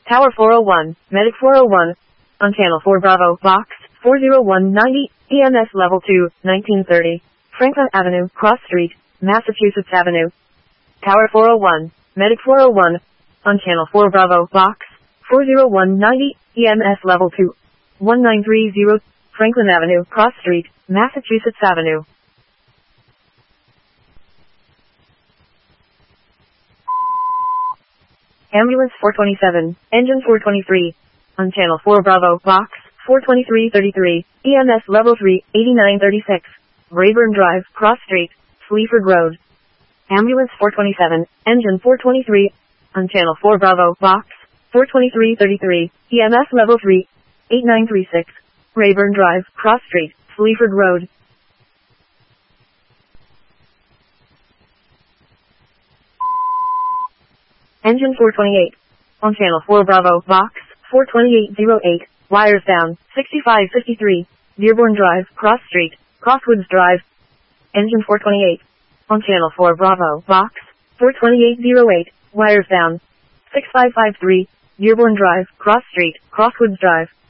Tower 401, Medic 401, on Channel 4 Bravo, Box 40190, EMS Level 2, 1930, Franklin Avenue, Cross Street, Massachusetts Avenue. Tower 401, Medic 401, on Channel 4 Bravo, Box 40190, EMS Level 2, 1930, Franklin Avenue, Cross Street, Massachusetts Avenue. Ambulance 427, Engine 423, on Channel 4 Bravo, Box 42333, EMS Level 3, 8936, Rayburn Drive, Cross Street, Sleaford Road. Ambulance 427, Engine 423, on Channel 4 Bravo, Box 42333, EMS Level 3, 8936, Rayburn Drive, Cross Street, Sleaford Road. Engine 428, on Channel 4 Bravo, Box 42808, wires down, 6553, Dearborn Drive, Cross Street, Crosswoods Drive. Engine 428, on Channel 4 Bravo, Box 42808, wires down, 6553, Dearborn Drive, Cross Street, Crosswoods Drive.